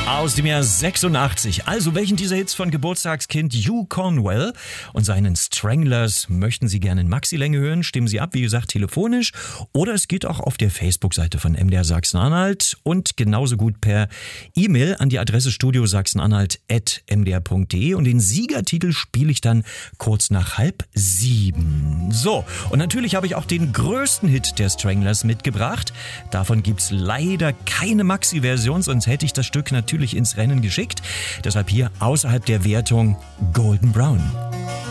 Aus dem Jahr 86. Also, welchen dieser Hits von Geburtstagskind Hugh Cornwell und seinen Stranglers möchten Sie gerne in Maxi-Länge hören? Stimmen Sie ab, wie gesagt, telefonisch. Oder es geht auch auf der Facebook-Seite von MDR Sachsen-Anhalt und genauso gut per E-Mail an die Adresse studiosachsenanhalt@mdr.de. Und den Siegertitel spiele ich dann kurz nach 6:30. So, und natürlich habe ich auch den größten Hit der Stranglers mitgebracht. Davon gibt's leider keine Maxi-Version, sonst hätte ich das Stück natürlich ins Rennen geschickt. Deshalb hier außerhalb der Wertung Golden Brown.